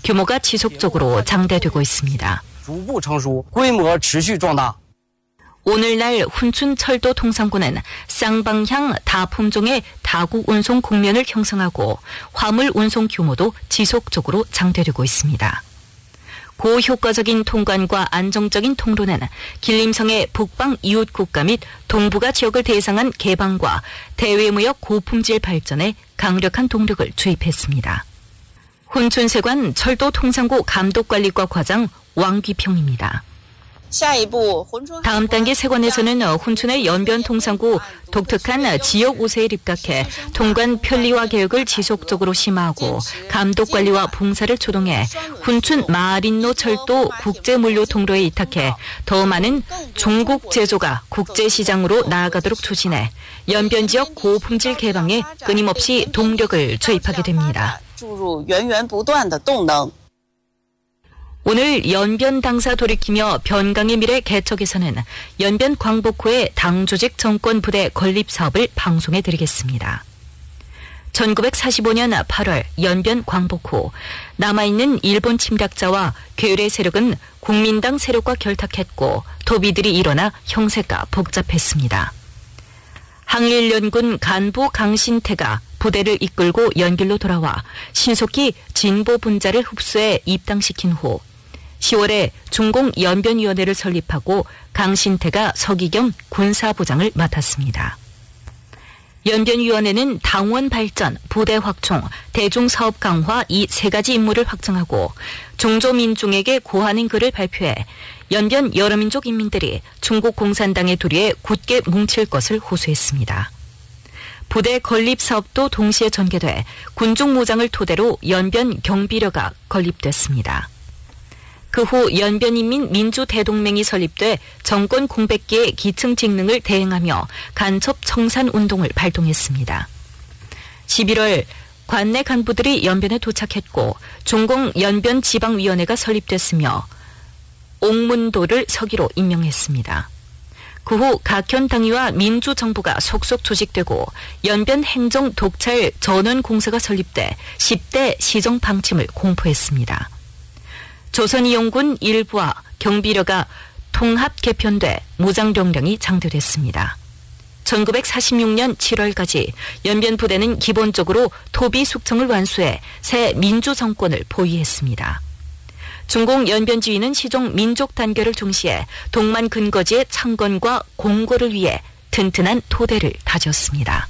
규모가 지속적으로 장대되고 있습니다. 오늘날 훈춘 철도 통상구는 쌍방향 다품종의 다국 운송 국면을 형성하고 화물 운송 규모도 지속적으로 장대되고 있습니다. 고효과적인 통관과 안정적인 통로는 길림성의 북방 이웃 국가 및 동북아 지역을 대상한 개방과 대외무역 고품질 발전에 강력한 동력을 주입했습니다. 훈춘세관 철도 통상구 감독관리과 과장 왕귀평입니다. 다음 단계 세관에서는 훈춘의 연변 통상구 독특한 지역 우세에 입각해 통관 편리화 계획을 지속적으로 심화하고 감독 관리와 봉사를 초동해 훈춘 마린노 철도 국제물류 통로에 이탁해 더 많은 중국 제조가 국제시장으로 나아가도록 추진해 연변 지역 고품질 개방에 끊임없이 동력을 주입하게 됩니다. 오늘 연변 당사 돌이키며 변강의 미래 개척에서는 연변 광복호의 당조직 정권 부대 건립 사업을 방송해 드리겠습니다. 1945년 8월 연변 광복호 남아있는 일본 침략자와 괴뢰 세력은 국민당 세력과 결탁했고 도비들이 일어나 형세가 복잡했습니다. 항일연군 간부 강신태가 부대를 이끌고 연길로 돌아와 신속히 진보 분자를 흡수해 입당시킨 후 10월에 중공연변위원회를 설립하고 강신태가 서기 겸 군사부장을 맡았습니다. 연변위원회는 당원 발전, 부대 확충, 대중사업 강화 이 세 가지 임무를 확정하고 중조민중에게 고하는 글을 발표해 연변 여러민족 인민들이 중국 공산당의 도리에 굳게 뭉칠 것을 호소했습니다. 부대 건립 사업도 동시에 전개돼 군중 모장을 토대로 연변 경비旅가 건립됐습니다. 그 후 연변인민 민주대동맹이 설립돼 정권 공백기의 기층 직능을 대행하며 간첩 청산 운동을 발동했습니다. 11월 관내 간부들이 연변에 도착했고 중공 연변 지방위원회가 설립됐으며 옥문도를 서기로 임명했습니다. 그 후 각현당위와 민주정부가 속속 조직되고 연변 행정 독찰 전원공사가 설립돼 10대 시정 방침을 공포했습니다. 조선이용군 일부와 경비旅가 통합 개편돼 무장병력이 장대됐습니다. 1946년 7월까지 연변 부대는 기본적으로 토비 숙청을 완수해 새 민주정권을 보위했습니다. 중공 연변지휘는 시종 민족 단결을 중시해 동만 근거지의 창건과 공고를 위해 튼튼한 토대를 다졌습니다.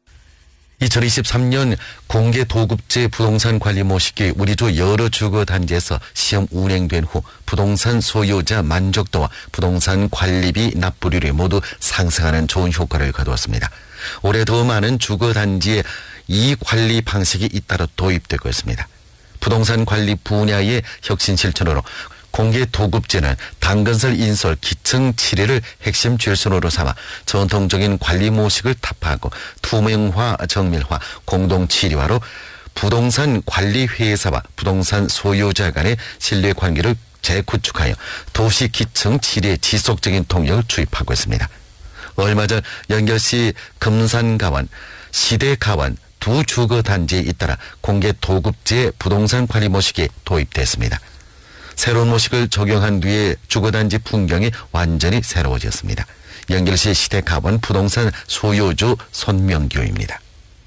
2023년 공개 도급제 부동산 관리 모시기 우리주 여러 주거 단지에서 시험 운행된 후 부동산 소유자 만족도와 부동산 관리비 납부률이 모두 상승하는 좋은 효과를 거두었습니다. 올해 더 많은 주거 단지에 이 관리 방식이 잇따라 도입되고 있습니다. 부동산 관리 분야의 혁신 실천으로 공개 도급제는 당건설 인솔 기층 칠해를 핵심 질서로 삼아 전통적인 관리 모식을 타파하고 투명화 정밀화 공동 치료화로 부동산 관리 회사와 부동산 소유자 간의 신뢰 관계를 재구축하여 도시 기층 칠해 지속적인 통력을 주입하고 있습니다. 얼마 전 연결시 금산가원, 시대가원 두 주거 단지에 잇따라 공개 도급제 부동산 관리 모식이 도입됐습니다. 새로운 모식을 적용한 뒤에 주거단지 풍경이 완전히 새로워졌습니다. 연결시 시대가원 부동산 소유주 손명규입니다.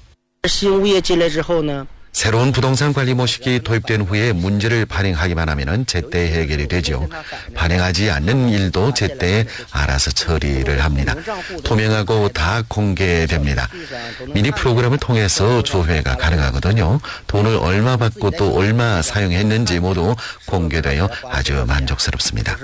새로운 부동산 관리 모식이 도입된 후에 문제를 발행하기만 하면 제때 해결이 되죠. 발행하지 않는 일도 제때 알아서 처리를 합니다. 투명하고 다 공개됩니다. 미니 프로그램을 통해서 조회가 가능하거든요. 돈을 얼마 받고 또 얼마 사용했는지 모두 공개되어 아주 만족스럽습니다.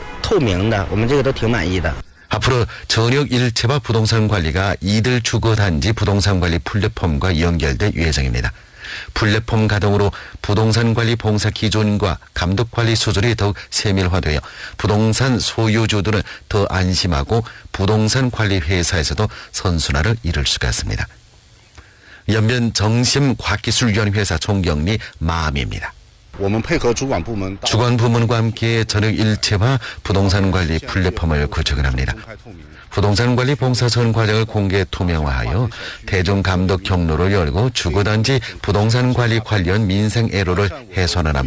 앞으로 전역 일체화 부동산 관리가 이들 주거단지 부동산 관리 플랫폼과 연결될 예정입니다. 플랫폼 가동으로 부동산 관리 봉사 기존과 감독 관리 수준이 더욱 세밀화되어 부동산 소유주들은 더 안심하고 부동산 관리 회사에서도 선순환을 이룰 수가 있습니다. 연변 정심과학기술위원회사 총경리 마음입니다. 주管부문과 함께 전역 일체화 부동산 관리 플랫폼을 구축을 합니다. 부동산 관리 봉사 전 과정을 공개 투명화하여 대중 감독 경로를 열고 주거단지 부동산 관리 관련 민생 애로를 해소하는